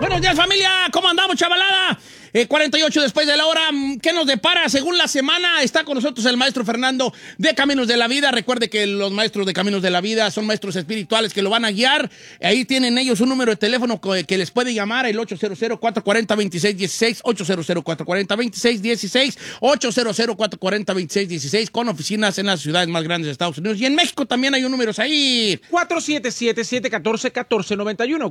Buenos días, familia. ¿Cómo andamos, chavalada? 48 después de la hora. ¿Qué nos depara según la semana? Está con nosotros el maestro Fernando de Caminos de la Vida. Recuerde que los maestros de Caminos de la Vida son maestros espirituales que lo van a guiar. Ahí tienen ellos un número de teléfono que les puede llamar, el 800-440-2616, 800-440-2616, 800-440-2616, con oficinas en las ciudades más grandes de Estados Unidos. Y en México también hay un número ahí. 477-714-1491,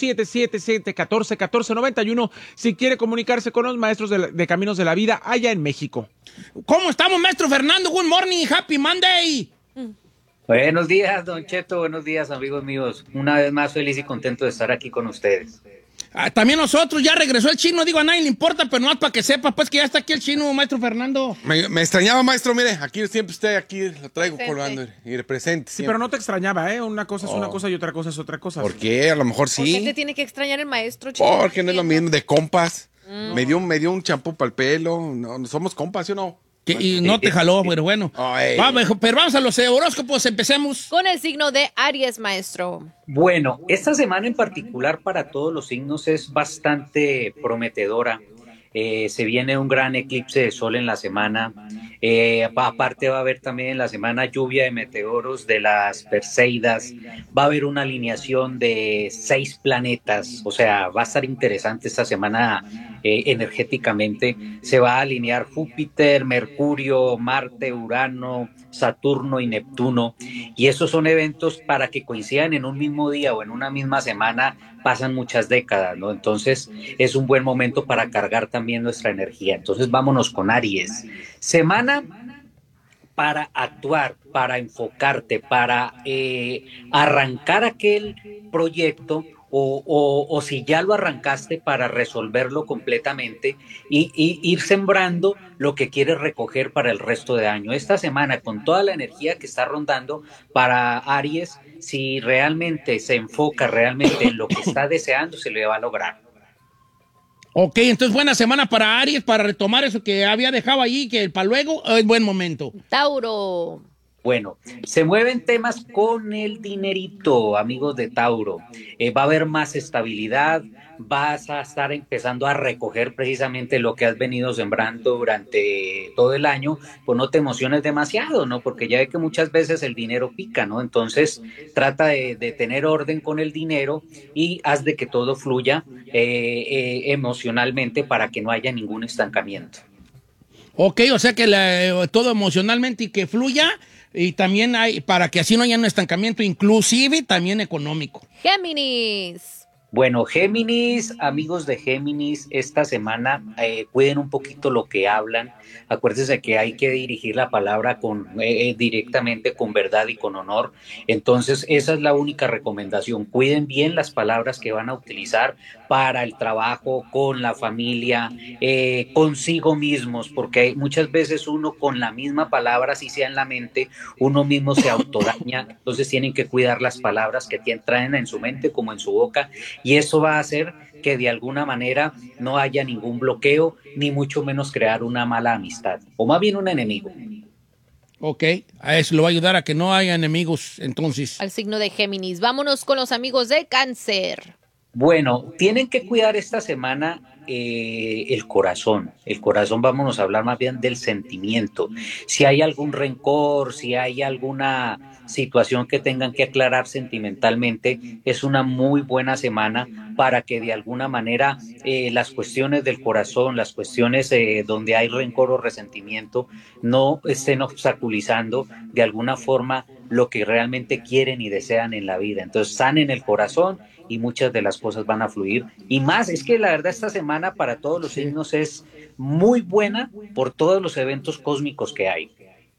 477-714-1491, si quiere comunicarse con los maestros de Caminos de la Vida allá en México. ¿Cómo estamos, maestro Fernando? Good morning, happy Monday. Buenos días, Don Cheto, buenos días, amigos míos. Una vez más feliz y contento de estar aquí con ustedes. También nosotros, ya regresó el chino, digo, a nadie le importa, pero no más para que sepa, pues que ya está aquí el chino, maestro Fernando. Me extrañaba, maestro, mire, aquí siempre estoy, aquí lo traigo colgando y presente. Sí, pero no te extrañaba, ¿eh? Una cosa es una cosa y otra cosa es otra cosa. ¿Por qué? A lo mejor sí. ¿Por qué te tiene que extrañar el maestro, chino? Porque no es lo mismo, de compas. Me dio un champú para el pelo. No, somos compas, ¿sí o no? Y no te jaló, pero bueno. Pero vamos a los horóscopos, empecemos. Con el signo de Aries, maestro. Bueno, esta semana en particular para todos los signos es bastante prometedora. Se viene un gran eclipse de sol en la semana. Aparte va a haber también en la semana lluvia de meteoros de las Perseidas. Va a haber una alineación de 6 planetas. O sea, va a estar interesante esta semana energéticamente. Se va a alinear Júpiter, Mercurio, Marte, Urano, Saturno y Neptuno. Y esos son eventos para que coincidan en un mismo día o en una misma semana. Pasan muchas décadas, ¿no? Entonces es un buen momento para cargar también nuestra energía. Entonces vámonos con Aries. Semana para actuar, para enfocarte, para arrancar aquel proyecto o si ya lo arrancaste, para resolverlo completamente y ir sembrando lo que quieres recoger para el resto de año. Esta semana, con toda la energía que está rondando para Aries, si realmente se enfoca realmente en lo que está deseando, se le va a lograr. Ok, entonces buena semana para Aries, para retomar eso que había dejado ahí, que para luego es buen momento. Tauro. Bueno, se mueven temas con el dinerito, amigos de Tauro. Va a haber más estabilidad, vas a estar empezando a recoger precisamente lo que has venido sembrando durante todo el año. Pues no te emociones demasiado, ¿no? Porque ya ve que muchas veces el dinero pica, ¿no? Entonces trata de tener orden con el dinero y haz de que todo fluya emocionalmente para que no haya ningún estancamiento. Ok, o sea que todo emocionalmente y que fluya. Y también hay, para que así no haya un estancamiento, inclusive también económico. Géminis. Bueno, Géminis, amigos de Géminis, esta semana cuiden un poquito lo que hablan. Acuérdense que hay que dirigir la palabra directamente con verdad y con honor. Entonces, esa es la única recomendación. Cuiden bien las palabras que van a utilizar para el trabajo, con la familia, consigo mismos, porque muchas veces uno con la misma palabra, si sea en la mente, uno mismo se autodaña. Entonces, tienen que cuidar las palabras que traen en su mente como en su boca. Y eso va a hacer que de alguna manera no haya ningún bloqueo, ni mucho menos crear una mala amistad, o más bien un enemigo. Ok, a eso lo va a ayudar a que no haya enemigos, entonces. Al signo de Géminis. Vámonos con los amigos de Cáncer. Bueno, tienen que cuidar esta semana el corazón. El corazón, vámonos a hablar más bien del sentimiento. Si hay algún rencor, si hay alguna situación que tengan que aclarar sentimentalmente, es una muy buena semana para que de alguna manera las cuestiones del corazón, las cuestiones donde hay rencor o resentimiento, no estén obstaculizando de alguna forma lo que realmente quieren y desean en la vida. Entonces, sanen el corazón y muchas de las cosas van a fluir. Y más, es que la verdad esta semana para todos los signos es muy buena por todos los eventos cósmicos que hay.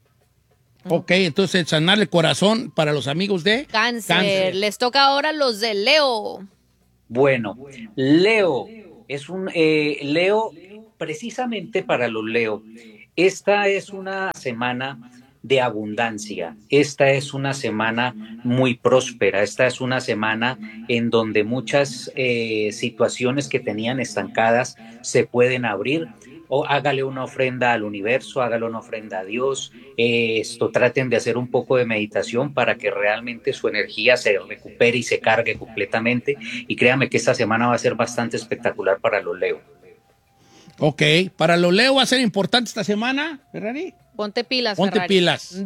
Ok, entonces sanar el corazón para los amigos de Cáncer. Les toca ahora los de Leo. Bueno, Leo es Leo, precisamente para los Leo, esta es una semana de abundancia, esta es una semana muy próspera, esta es una semana en donde muchas situaciones que tenían estancadas se pueden abrir. o hágale una ofrenda al universo, hágale una ofrenda a Dios, traten de hacer un poco de meditación para que realmente su energía se recupere y se cargue completamente, y créanme que esta semana va a ser bastante espectacular para los Leo. Ok, para los Leo va a ser importante esta semana, Ferrari. Ponte pilas, Ponte Ferrari. pilas.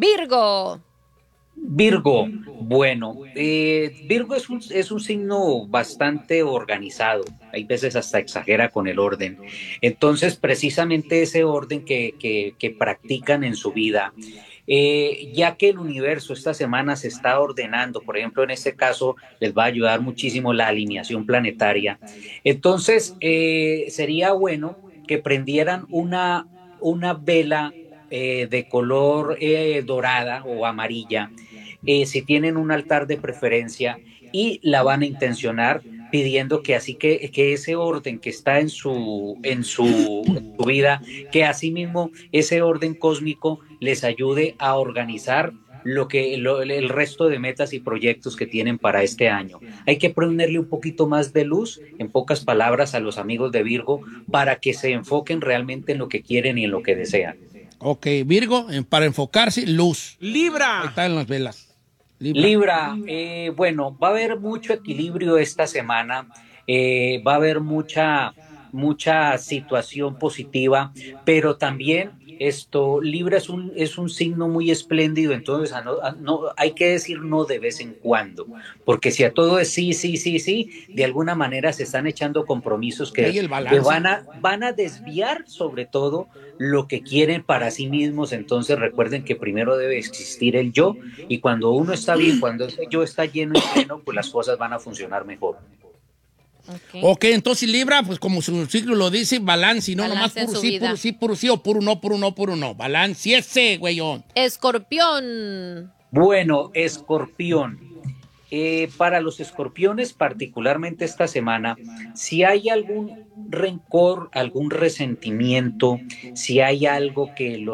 Virgo, bueno, Virgo es un signo bastante organizado, hay veces hasta exagera con el orden. Entonces, precisamente ese orden que practican en su vida, ya que el universo esta semana se está ordenando, por ejemplo, en este caso les va a ayudar muchísimo la alineación planetaria. Entonces, sería bueno que prendieran una vela de color dorada o amarilla, si tienen un altar de preferencia, y la van a intencionar pidiendo que así que ese orden que está en su vida, que asimismo ese orden cósmico les ayude a organizar el resto de metas y proyectos que tienen para este año. Hay que ponerle un poquito más de luz, en pocas palabras, a los amigos de Virgo, para que se enfoquen realmente en lo que quieren y en lo que desean. Ok, Virgo, para enfocarse, luz. Libra. Ahí están las velas. Libra, bueno, va a haber mucho equilibrio esta semana, va a haber mucha situación positiva, pero también Libra es un signo muy espléndido, entonces no, hay que decir no de vez en cuando, porque si a todo es sí, de alguna manera se están echando compromisos que van a desviar sobre todo lo que quieren para sí mismos. Entonces recuerden que primero debe existir el yo, y cuando uno está bien, cuando ese yo está lleno y pleno, pues las cosas van a funcionar mejor. Ok, entonces Libra, pues como su ciclo lo dice, balance, y no nomás puro sí o puro no. Balance ese, güeyón. Escorpión. Bueno, Escorpión. Para los escorpiones, particularmente esta semana, si hay algún rencor, algún resentimiento, si hay algo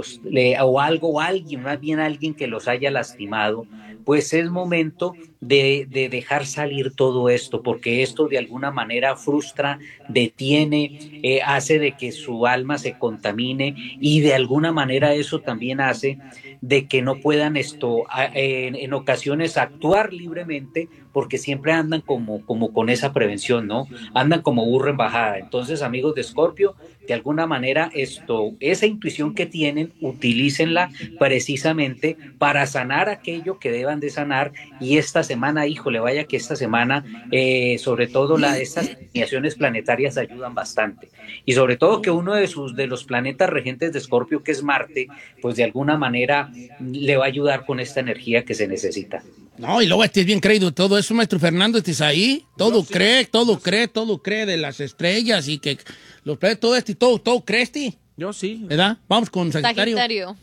o alguien, más bien alguien que los haya lastimado, pues es momento de dejar salir todo esto, porque esto de alguna manera frustra, detiene, hace de que su alma se contamine, y de alguna manera eso también hace de que no puedan en ocasiones actuar libremente, porque siempre andan como con esa prevención, ¿no? Andan como burro en bajada. Entonces, amigos de Escorpio, de alguna manera esa intuición que tienen, utilícenla precisamente para sanar aquello que deban de sanar. Y esta semana, híjole, vaya que esta semana, sobre todo estas alineaciones planetarias ayudan bastante. Y sobre todo que uno de los planetas regentes de Escorpio, que es Marte, pues de alguna manera le va a ayudar con esta energía que se necesita. No, y luego es bien creído todo eso, maestro Fernando, ¿estás ahí? Todo cree de las estrellas y que los planetas, todo cree, Yo sí. ¿verdad? Vamos con Sagitario.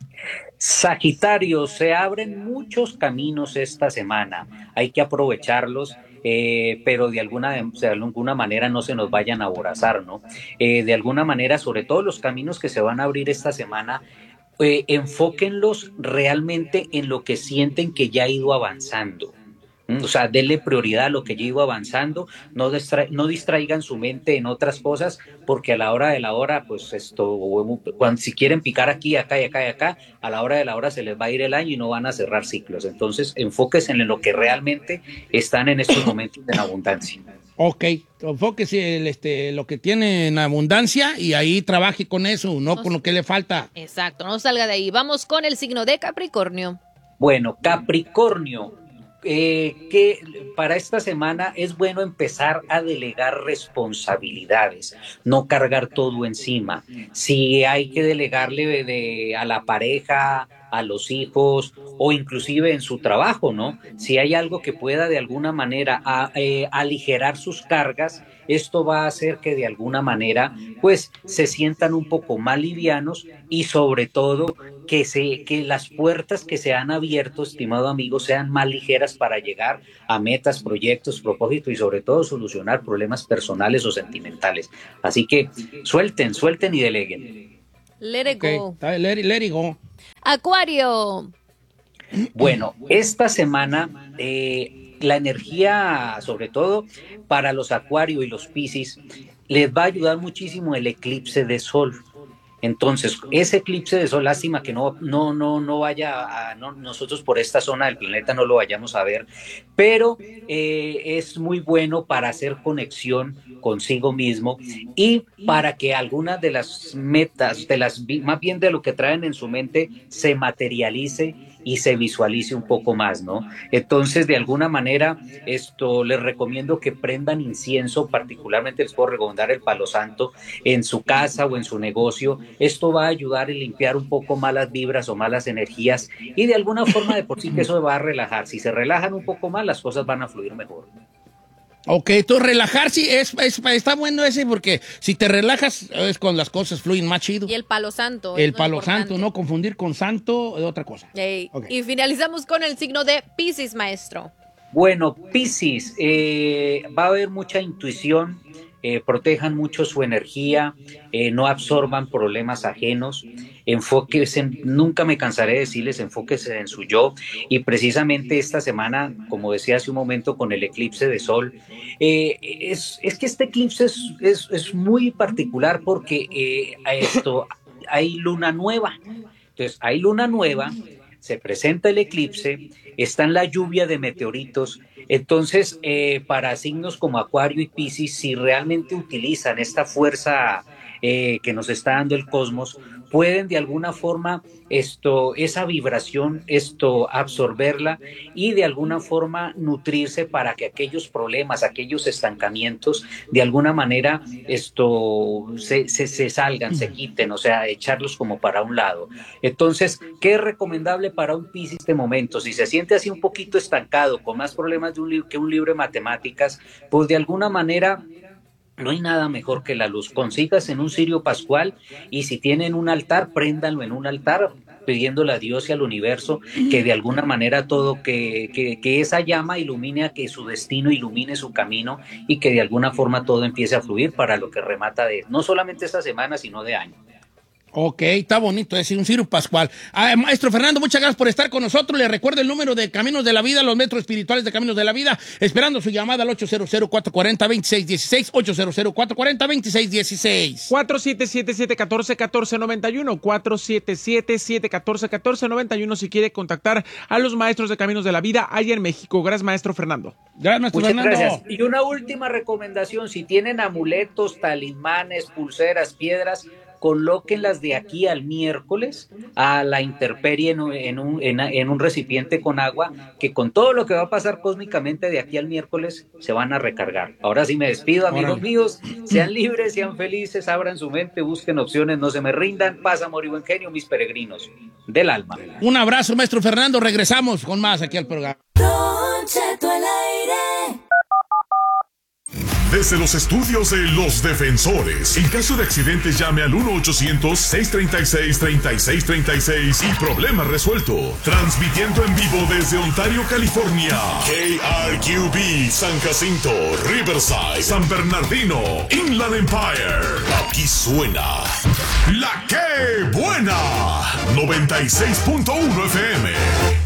Sagitario, se abren muchos caminos esta semana, hay que aprovecharlos, pero de alguna manera no se nos vayan a aborazar, ¿no? De alguna manera, sobre todo los caminos que se van a abrir esta semana, enfóquenlos realmente en lo que sienten que ya ha ido avanzando. O sea, denle prioridad a lo que ya iba avanzando, no distraigan su mente en otras cosas, porque a la hora de la hora, pues si quieren picar aquí, acá y acá y acá, a la hora de la hora se les va a ir el año y no van a cerrar ciclos. Entonces, enfóquense en lo que realmente están en estos momentos en abundancia. Ok, enfóquese lo que tiene en abundancia y ahí trabaje con eso, no con lo que le falta. Exacto, no salga de ahí. Vamos con el signo de Capricornio. Bueno, Capricornio, que para esta semana es bueno empezar a delegar responsabilidades, no cargar todo encima. Si hay que delegarle a la pareja, a los hijos o inclusive en su trabajo, ¿no? Si hay algo que pueda de alguna manera aligerar sus cargas, esto va a hacer que de alguna manera pues se sientan un poco más livianos, y sobre todo que las puertas que se han abierto, estimado amigo, sean más ligeras para llegar a metas, proyectos, propósitos y sobre todo solucionar problemas personales o sentimentales. Así que suelten y deleguen. Let it go. Let it go. Acuario. Bueno, esta semana la energía, sobre todo para los Acuario y los Piscis, les va a ayudar muchísimo el eclipse de sol. Entonces, ese eclipse de sol, lástima que no vaya nosotros por esta zona del planeta no lo vayamos a ver, pero es muy bueno para hacer conexión consigo mismo y para que algunas de las metas, más bien de lo que traen en su mente, se materialice y se visualice un poco más, ¿no? Entonces, de alguna manera, les recomiendo que prendan incienso, particularmente les puedo recomendar el palo santo en su casa o en su negocio. Esto va a ayudar a limpiar un poco malas vibras o malas energías y de alguna forma de por sí que eso va a relajar. Si se relajan un poco más, las cosas van a fluir mejor. Ok, entonces relajarse está bueno ese porque si te relajas es cuando las cosas fluyen más chido. Y el palo santo. El palo santo, no confundir con santo de otra cosa. Okay. Okay. Y finalizamos con el signo de Piscis, maestro. Bueno, Piscis, va a haber mucha intuición, protejan mucho su energía, no absorban problemas ajenos, enfóquense, nunca me cansaré de decirles, enfóquense en su yo, y precisamente esta semana, como decía hace un momento con el eclipse de sol, es que este eclipse es muy particular porque hay luna nueva. Entonces, hay luna nueva, se presenta el eclipse, está en la lluvia de meteoritos. Entonces, para signos como Acuario y Piscis, si realmente utilizan esta fuerza que nos está dando el cosmos, pueden de alguna forma esa vibración, absorberla y de alguna forma nutrirse para que aquellos problemas, aquellos estancamientos, de alguna manera se salgan, se quiten, o sea, echarlos como para un lado. Entonces, ¿qué es recomendable para un Piscis este momento? Si se siente así un poquito estancado, con más problemas que un libro de matemáticas, pues de alguna manera no hay nada mejor que la luz. Consígase en un cirio pascual y si tienen un altar, préndanlo en un altar pidiéndole a Dios y al universo que de alguna manera que esa llama ilumine, a que su destino ilumine su camino y que de alguna forma todo empiece a fluir para lo que remata de no solamente esta semana, sino de año. Ok, está bonito, es un cirio pascual. Maestro Fernando, muchas gracias por estar con nosotros. Le recuerdo el número de Caminos de la Vida, los metros espirituales de Caminos de la Vida, esperando su llamada al 800-440-2616, 800-440-2616. 4777-141491, 4777-141491, si quiere contactar a los maestros de Caminos de la Vida allá en México. Gracias, maestro Fernando. Gracias, maestro Muchas Fernando. Gracias. Y una última recomendación, si tienen amuletos, talismanes, pulseras, piedras, colóquenlas de aquí al miércoles a la intemperie en un recipiente con agua, que con todo lo que va a pasar cósmicamente de aquí al miércoles se van a recargar. Ahora sí me despido, amigos míos, sean libres, sean felices, abran su mente, busquen opciones, no se me rindan, paz, amor y buen genio, mis peregrinos del alma. Un abrazo, maestro Fernando, regresamos con más aquí al programa. Don Cheto al aire. Desde los estudios de Los Defensores, en caso de accidentes llame al 1-800-636-3636 y problema resuelto. Transmitiendo en vivo desde Ontario, California. KRQB, San Jacinto, Riverside, San Bernardino, Inland Empire. Aquí suena La Que Buena, 96.1 FM.